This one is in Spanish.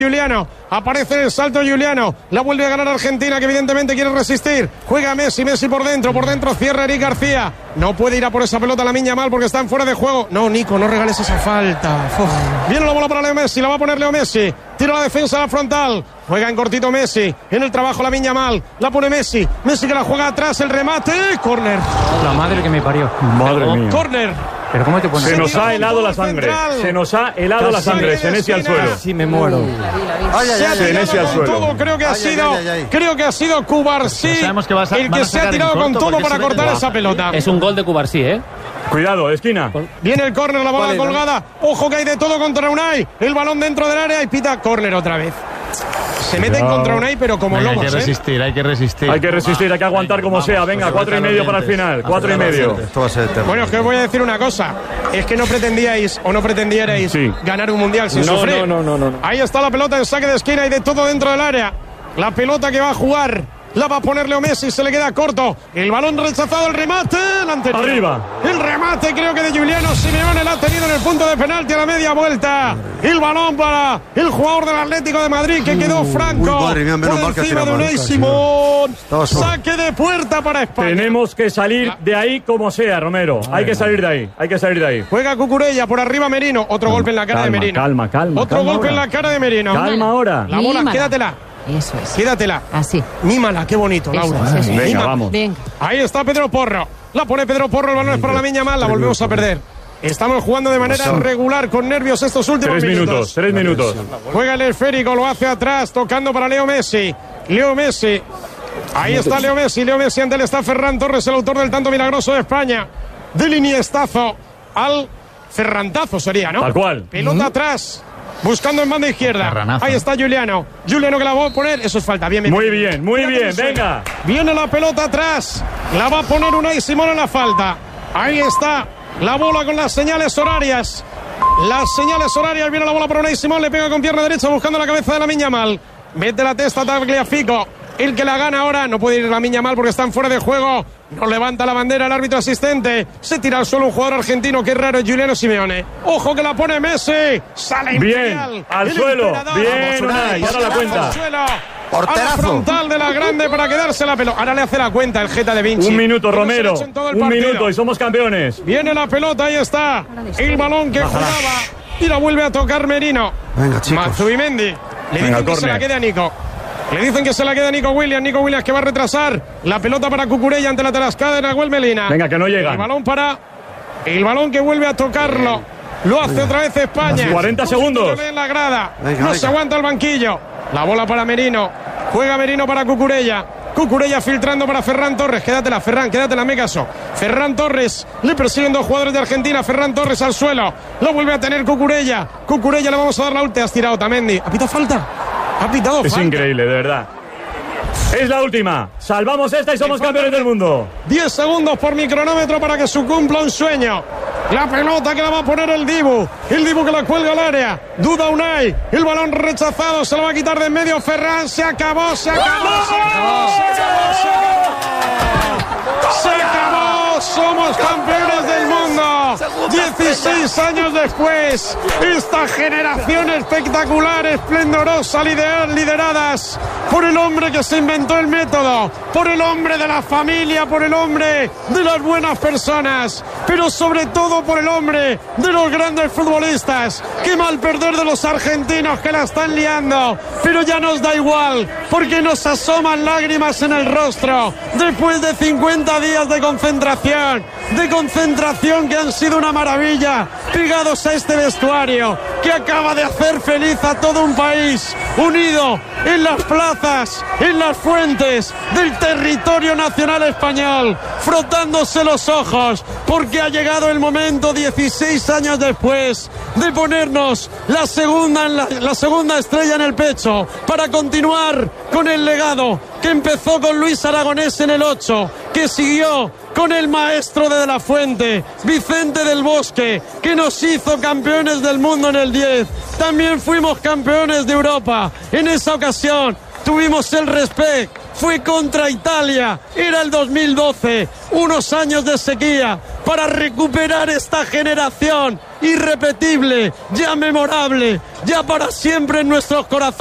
Giuliano, aparece el salto Giuliano, la vuelve a ganar Argentina, que evidentemente quiere resistir, juega Messi por dentro cierra Eric García, no puede ir a por esa pelota Lamine Yamal porque están fuera de juego. No, Nico, no regales esa falta. Viene la bola para Leo Messi, la va a poner Leo Messi, tira la defensa a la frontal, juega en cortito Messi, en el trabajo Lamine Yamal, la pone Messi que la juega atrás, el remate, córner. La madre que me parió. Madre mía. Córner. ¿Pero cómo te pones? Se nos ha helado la sangre. Se nos ha helado la sangre. Senesi al suelo. Sí, me muero. Senesi al suelo. Todo, creo que ha sido Cubarsí el que se ha tirado con todo para cortar esa pelota. Es un gol de Cubarsí, ¿eh? Cuidado, esquina. Viene el córner, la bola colgada. Ojo que hay de todo contra Unai. El balón dentro del área y pita córner otra vez. Se meten contra Unai, pero como lobos. Hay que resistir. Hay que resistir, hay que aguantar como sea. Venga, 4,5 para el final. 4,5. Bueno, es que os voy a decir una cosa. Es que no pretendíais o no pretendierais ganar un mundial sin sufrir. No. Ahí está la pelota en saque de esquina y de todo dentro del área. La pelota que va a jugar. La va a poner Leo Messi, se le queda corto. El balón rechazado, el remate. Arriba. El remate creo que de Giuliano Simeone la ha tenido en el punto de penalti a la media vuelta. El balón para el jugador del Atlético de Madrid que quedó franco. Por encima de Unai Simón. Saque de puerta para España. Tenemos que salir de ahí como sea, Romero. Hay que salir de ahí. Juega Cucurella, por arriba Merino. Otro golpe en la cara de Merino. Calma. Otro golpe en la cara de Merino. Calma ahora. La bola, quédatela. Eso es. Quédatela. Así. Mímala, qué bonito, Laura. Eso. Venga, vamos. Venga. Ahí está Pedro Porro. La pone Pedro Porro, el balón es para Lamine Yamal, la volvemos a perder. Estamos jugando de manera regular, con nervios estos últimos minutos. 3 minutos. Juega el esférico, lo hace atrás, tocando para Leo Messi. Ahí está Leo Messi ante él está Ferran Torres, el autor del tanto milagroso de España. Del iniestazo al ferrantazo sería, ¿no? Tal cual. Pelota atrás. Buscando en banda izquierda. Ferranazo. Ahí está Giuliano que la va a poner. Eso es falta. Bien. Muy bien. Venga. Viene la pelota atrás. La va a poner Unai Simón en la falta. Ahí está la bola con las señales horarias. Viene la bola para Unai Simón. Le pega con pierna derecha buscando la cabeza de Lamine Yamal. Mete la testa Tagliafico. El que la gana ahora. No puede ir Lamine Yamal porque están fuera de juego. No levanta la bandera el árbitro asistente. Se tira al suelo un jugador argentino. Qué raro es Giuliano Simeone. Ojo que la pone Messi. Sale Imperial. Bien, al suelo. Bien, Unai. Ahora la cuenta. A la frontal de la grande para quedarse la pelota. Ahora le hace la cuenta el Geta de Vinci. Un minuto, Romero. Un minuto y somos campeones. Viene la pelota, ahí está. El balón que jugaba. Y la vuelve a tocar Merino. Venga, chicos. Matsubimendi. Le dicen que se la quede a Nico. Nico Williams que va a retrasar la pelota para Cucurella ante la tarascada de Nahuel Melina. Venga, que no llega. El balón que vuelve a tocarlo. Lo hace otra vez España. 40 segundos. En la grada. Se aguanta el banquillo. La bola para Merino. Juega Merino para Cucurella. Cucurella filtrando para Ferran Torres. Quédatela, Ferran, me caso. Ferran Torres. Le persiguen dos jugadores de Argentina. Ferran Torres al suelo. Lo vuelve a tener Cucurella. Le vamos a dar la última. Has tirado Otamendi. ¿Ha pitado falta? Es increíble, de verdad. Es la última. Salvamos esta y somos campeones del mundo. 10 segundos por mi cronómetro para que se cumpla un sueño. La pelota que la va a poner el Dibu. El Dibu que la cuelga al área. Duda Unai. El balón rechazado. Se lo va a quitar de en medio Ferran. Se acabó. Somos campeones del mundo. 16 años después. Esta generación espectacular, esplendorosa, lideradas por el hombre que se inventó el método, por el hombre de la familia, por el hombre de las buenas personas, pero sobre todo por el hombre de los grandes futbolistas. Qué mal perder de los argentinos que la están liando, pero ya nos da igual, porque nos asoman lágrimas en el rostro después de 50 días de concentración que han sido una maravilla, pegados a este vestuario que acaba de hacer feliz a todo un país, unido en las plazas, en las fuentes del territorio nacional español, frotándose los ojos, porque ha llegado el momento, 16 años después, de ponernos la segunda estrella en el pecho, para continuar con el legado que empezó con Luis Aragonés en el 8, que siguió con el maestro de la Fuente, Vicente del Bosque, que nos hizo campeones del mundo en el 10. También fuimos campeones de Europa. En esa ocasión tuvimos el respeto. Fue contra Italia. Era el 2012. Unos años de sequía para recuperar esta generación irrepetible, ya memorable, ya para siempre en nuestros corazones.